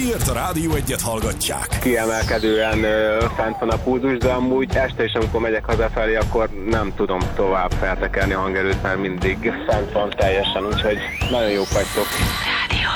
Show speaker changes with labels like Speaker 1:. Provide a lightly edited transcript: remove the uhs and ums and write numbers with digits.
Speaker 1: miért a Rádió Egyet hallgatják?
Speaker 2: Kiemelkedően fent van a pulzus, de amúgy este is, amikor megyek hazafelé, akkor nem tudom tovább feltekerni a hangerőt, mert mindig fent van teljesen, úgyhogy nagyon jók vagytok.
Speaker 3: Rádió